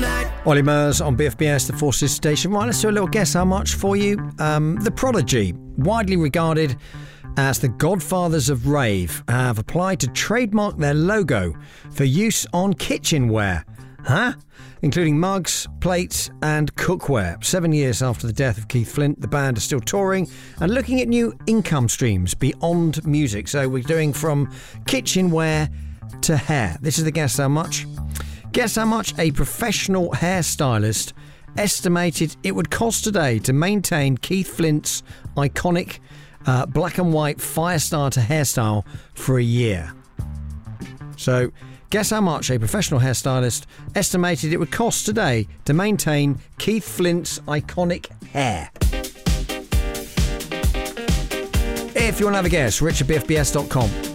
Ollie Murs on BFBS, the Forces station. Right, let's do a little guess how much for you. The Prodigy, widely regarded as the godfathers of rave, have applied to trademark their logo for use on kitchenware. Including mugs, plates and cookware. 7 years after the death of Keith Flint, the band are still touring and looking at new income streams beyond music. So we're doing from kitchenware to hair. This is the guess how much. Guess how much a professional hairstylist estimated it would cost today to maintain Keith Flint's iconic black and white fire starter hairstyle for a year. So, guess how much a professional hairstylist estimated it would cost today to maintain Keith Flint's iconic hair. If you want to have a guess, rich@bfbs.com.